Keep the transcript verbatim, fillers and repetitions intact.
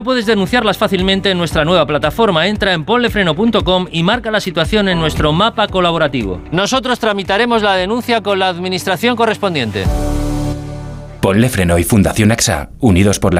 Puedes denunciarlas fácilmente en nuestra nueva plataforma. Entra en ponlefreno punto com y marca la situación en nuestro mapa colaborativo. Nosotros tramitaremos la denuncia con la administración correspondiente. Ponle Freno y Fundación A X A, unidos por la